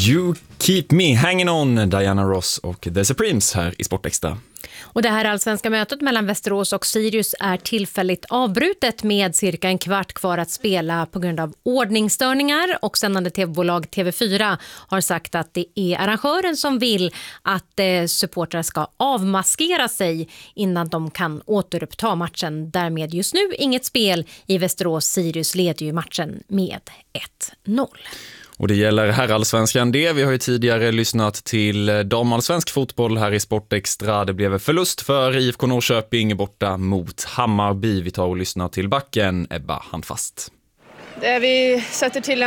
You Keep Me Hanging On, Diana Ross och The Supremes här i Sportextra. Och det här allsvenska mötet mellan Västerås och Sirius är tillfälligt avbrutet med cirka en kvart kvar att spela på grund av ordningsstörningar, och sändande tv-bolag TV4 har sagt att det är arrangören som vill att supportrar ska avmaskera sig innan de kan återuppta matchen. Därmed just nu inget spel i Västerås. Sirius leder ju matchen med 1-0. Och det gäller herrallsvenskan det. Vi har ju tidigare lyssnat till damallsvensk fotboll här i Sportextra. Det blev förlust för IFK Norrköping borta mot Hammarby. Vi tar och lyssnar till backen Ebba Handfast. Vi sätter till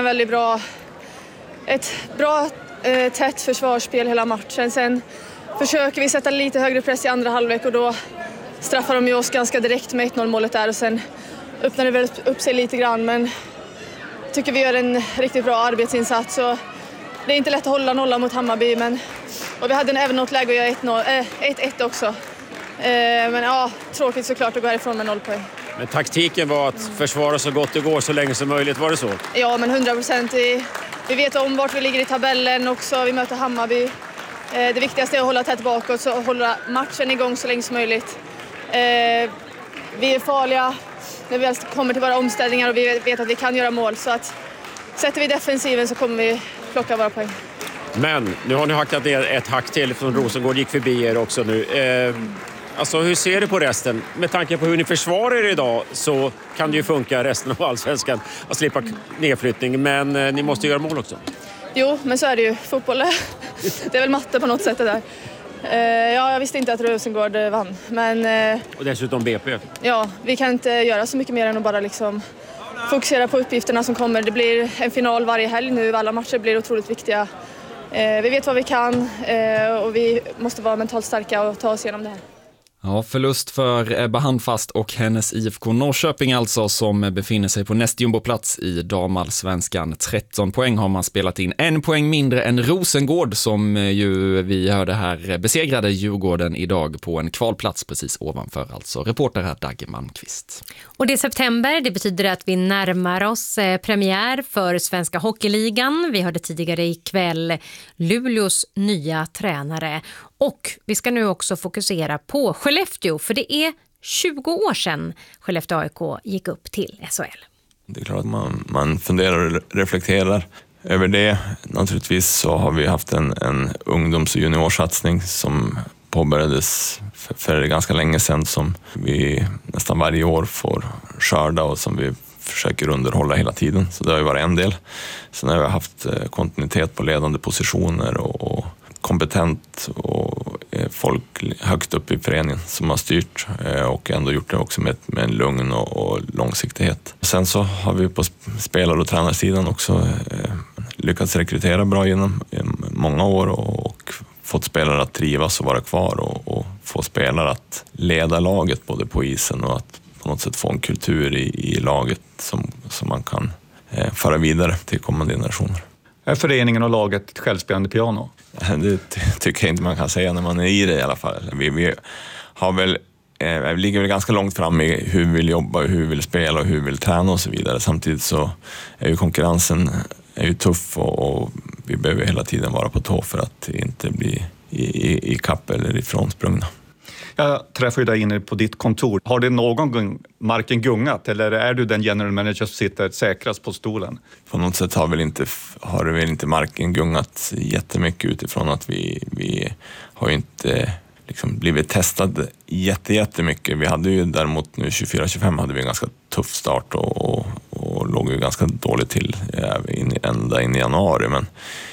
ett bra tätt försvarsspel hela matchen. Sen försöker vi sätta lite högre press i andra halvlek och då straffar de ju oss ganska direkt med 1-0 målet där. Och sen öppnar det väl upp sig lite grann, men tycker vi gör en riktigt bra arbetsinsats. Så det är inte lätt att hålla nollan mot Hammarby, och vi hade även något läge att göra 1-1 också. Men ja, tråkigt såklart att gå härifrån med 0 poäng. Men taktiken var att försvara så gott det går så länge som möjligt, var det så? Ja, men 100%. Vi vet om vart vi ligger i tabellen också. Vi möter Hammarby. Det viktigaste är att hålla tätt bakåt och hålla matchen igång så länge som möjligt. Vi är farliga när vi kommer till våra omställningar och vi vet att vi kan göra mål. Så att sätter vi defensiven så kommer vi plocka våra poäng. Men nu har ni hackat ner ett hack till från Rosengård, gick förbi er också nu. Alltså hur ser du på resten? Med tanke på hur ni försvarar er idag så kan det ju funka resten av allsvenskan att slippa nedflyttning. Men ni måste göra mål också. Jo, men så är det ju. Fotboll, det är väl matte på något sätt det där. Ja, jag visste inte att Rosengård vann. Men, och dessutom BP. Ja, vi kan inte göra så mycket mer än att bara fokusera på uppgifterna som kommer. Det blir en final varje helg nu. Alla matcher blir otroligt viktiga. Vi vet vad vi kan och vi måste vara mentalt starka och ta oss igenom det här. Ja, förlust för Ebba Handfast och hennes IFK Norrköping alltså, som befinner sig på näst jumboplats i damallsvenskan. 13 poäng har man spelat in. 1 poäng mindre än Rosengård som ju vi hörde här besegrade Djurgården idag på en kvalplats precis ovanför. Alltså reporter här Dagge Malmqvist. Och det är september, det betyder att vi närmar oss premiär för Svenska Hockeyligan. Vi hörde tidigare ikväll Luleås nya tränare. Och vi ska nu också fokusera på Skellefteå, för det är 20 år sedan Skellefteå AIK gick upp till SHL. Det är klart att man funderar och reflekterar över det. Naturligtvis så har vi haft en ungdoms- och juniorsatsning som påbörjades för ganska länge sedan, som vi nästan varje år får skörda och som vi försöker underhålla hela tiden. Så det har ju varit en del. Sen har vi haft kontinuitet på ledande positioner och kompetent och folk högt upp i föreningen som har styrt och ändå gjort det också med en lugn och långsiktighet. Sen så har vi på spelar- och tränarsidan också lyckats rekrytera bra genom många år och fått spelare att trivas och vara kvar och få spelare att leda laget både på isen och att på något sätt få en kultur i laget som man kan föra vidare till kommande generationer. Är föreningen och laget ett självspelande piano? Det tycker jag inte man kan säga när man är i det i alla fall. Vi har väl, ligger väl ganska långt fram i hur vi vill jobba, hur vi vill spela och hur vi vill träna och så vidare. Samtidigt så är ju konkurrensen tuff och vi behöver hela tiden vara på tå för att inte bli i kapp eller ifrånsprungna. Jag träffade dig inne på ditt kontor. Har det någon gång marken gungat eller är du den general manager som sitter säkrast på stolen? På något sätt har det väl inte marken gungat jättemycket utifrån att vi har ju inte blivit testad jättemycket. Vi hade ju däremot nu 24-25 hade vi en ganska tuff start och låg ju ganska dåligt till ända in i januari, men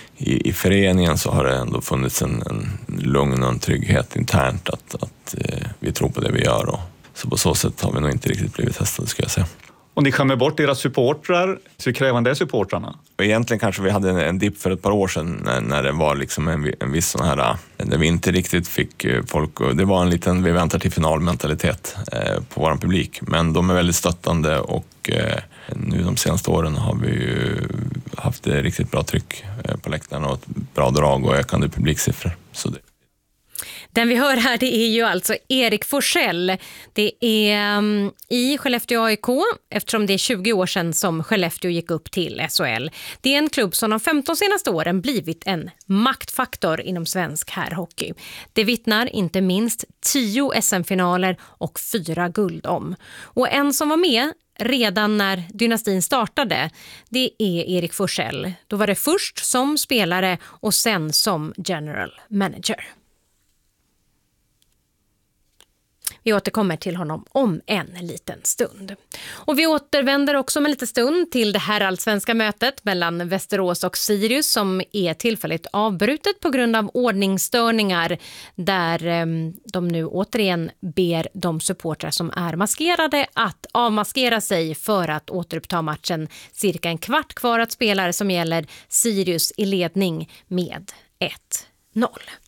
i föreningen så har det ändå funnits en lugn och en trygghet internt att vi tror på det vi gör. Och så på så sätt har vi nog inte riktigt blivit testade, skulle jag säga. Och ni skämmer bort era supportrar, så krävande är supportrarna? Och egentligen kanske vi hade en dipp för ett par år sedan när det var en viss sån här, där vi inte riktigt fick folk, och det var en liten vi väntar till finalmentalitet på vår publik. Men de är väldigt stöttande och nu de senaste åren har vi ju haft det riktigt bra tryck på läktarna och ett bra drag och ökande publiksiffror. Så Den vi hör här, det är ju alltså Erik Forsell. Det är i Skellefteå AIK, eftersom det är 20 år sedan som Skellefteå gick upp till SHL. Det är en klubb som de 15 senaste åren blivit en maktfaktor inom svensk herrhockey. Det vittnar inte minst 10 SM-finaler och 4 guld om. Och en som var med redan när dynastin startade, det är Erik Forsell. Då var det först som spelare och sen som general manager. Vi återkommer till honom om en liten stund. Och vi återvänder också om en liten stund till det här allsvenska mötet mellan Västerås och Sirius som är tillfälligt avbrutet på grund av ordningsstörningar, där de nu återigen ber de supportrar som är maskerade att avmaskera sig för att återuppta matchen. Cirka en kvart kvar att spela, som gäller Sirius i ledning med 1-0.